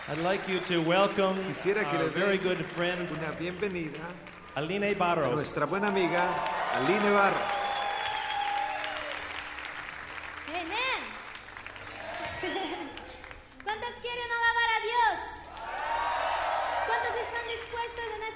I'd like you to welcome Quisiera que our le very den good friend, una bienvenida Aline a Barros. nuestra buena amiga Aline Barros. Amén. ¿Cuántos quieren alabar a Dios? ¿Cuántos están dispuestos en esta